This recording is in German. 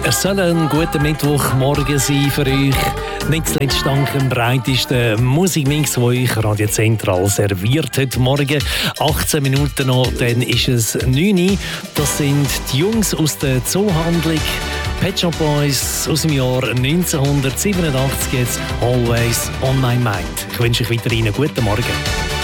Es soll ein guter Mittwochmorgen sein für euch. Nicht zuletzt dank dem breitesten Musikmix, den euch Radio Zentral serviert heute Morgen. 18 Minuten noch, dann ist es 9 Uhr. Das sind die Jungs aus der Zoohandlung. Pet Shop Boys aus dem Jahr 1987 jetzt «Always on my mind». Ich wünsche euch weiterhin einen guten Morgen.